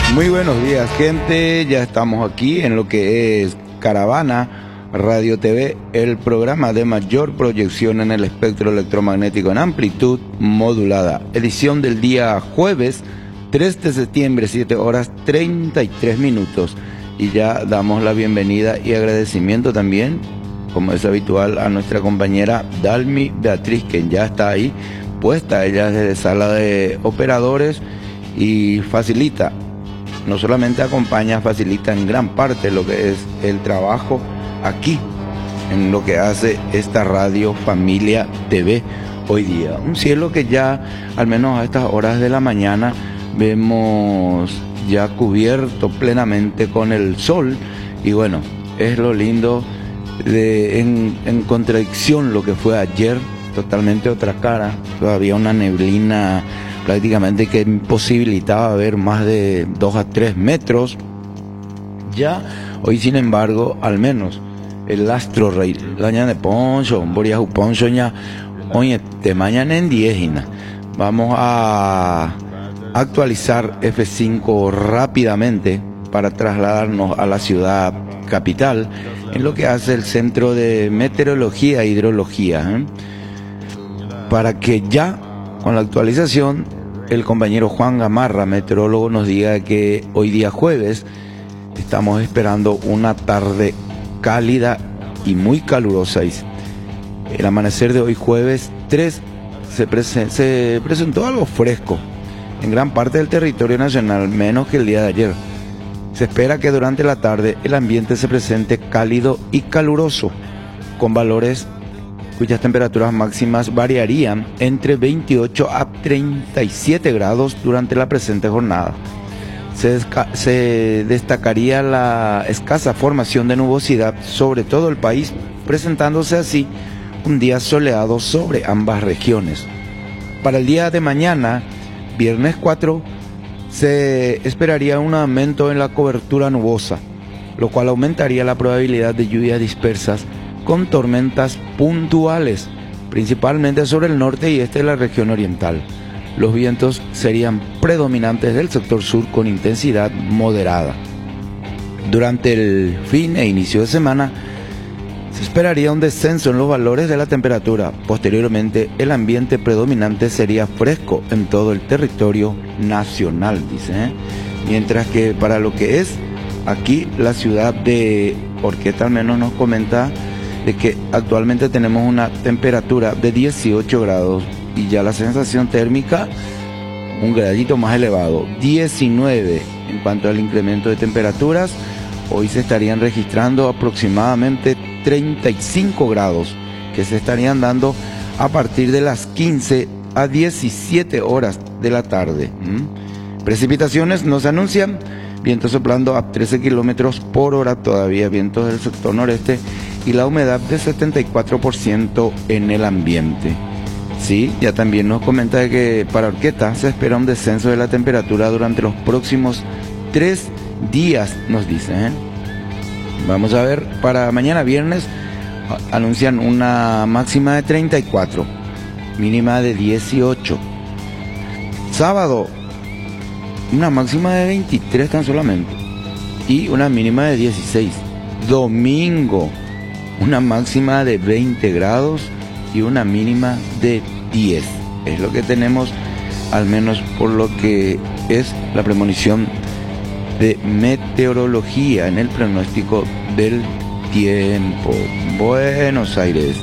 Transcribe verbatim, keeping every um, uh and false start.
Muy buenos días, gente. Ya estamos aquí en lo que es Caravana Radio T V, el programa de mayor proyección en el espectro electromagnético en amplitud modulada. Edición del día jueves tres de septiembre, siete horas treinta y tres minutos. Y ya damos la bienvenida y agradecimiento también, como es habitual, a nuestra compañera Dalmi Beatriz, que ya está ahí puesta. Ella desde sala de operadores y facilita, no solamente acompaña, facilita en gran parte lo que es el trabajo aquí, en lo que hace esta radio Familia T V hoy día. Un cielo que ya, al menos a estas horas de la mañana, vemos ya cubierto plenamente con el sol. Y bueno, es lo lindo de, en, en contradicción lo que fue ayer, totalmente otra cara. Todavía una neblina prácticamente que imposibilitaba ver más de dos a tres metros. Ya hoy, sin embargo, al menos el astro rey, la ña de poncho, boria poncho ña, oye, te mañana en diez, vamos a actualizar F cinco rápidamente para trasladarnos a la ciudad capital, en lo que hace el Centro de Meteorología e Hidrología, ¿eh? Para que ya con la actualización el compañero Juan Gamarra, meteorólogo, nos diga que hoy día jueves estamos esperando una tarde cálida y muy calurosa. El amanecer de hoy jueves tres se, presen se presentó algo fresco en gran parte del territorio nacional, menos que el día de ayer. Se espera que durante la tarde el ambiente se presente cálido y caluroso, con valores cuyas temperaturas máximas variarían entre veintiocho a treinta y siete grados durante la presente jornada. Se, se destacaría la escasa formación de nubosidad sobre todo el país, presentándose así un día soleado sobre ambas regiones. Para el día de mañana, viernes cuatro, se esperaría un aumento en la cobertura nubosa, lo cual aumentaría la probabilidad de lluvias dispersas con tormentas puntuales, principalmente sobre el norte y este de la región oriental. Los vientos serían predominantes del sector sur con intensidad moderada. Durante el fin e inicio de semana se esperaría un descenso en los valores de la temperatura. Posteriormente, el ambiente predominante sería fresco en todo el territorio nacional, dice, ¿eh? Mientras que para lo que es aquí la ciudad de Orqueta, al menos nos comenta de que actualmente tenemos una temperatura de dieciocho grados y ya la sensación térmica un gradito más elevado, diecinueve. En cuanto al incremento de temperaturas, hoy se estarían registrando aproximadamente treinta y cinco grados que se estarían dando a partir de las quince a diecisiete horas de la tarde. ¿Mm? Precipitaciones no se anuncian, vientos soplando a trece kilómetros por hora, todavía vientos del sector noreste, y la humedad de setenta y cuatro por ciento en el ambiente. Sí, ya también nos comenta que para Orqueta se espera un descenso de la temperatura durante los próximos tres días, nos dice, ¿eh? Vamos a ver, para mañana viernes anuncian una máxima de treinta y cuatro, mínima de dieciocho. Sábado, una máxima de veintitrés tan solamente y una mínima de dieciséis. Domingo, una máxima de veinte grados y una mínima de diez. Es lo que tenemos, al menos por lo que es la premonición de meteorología en el pronóstico del tiempo. Buenos Aires.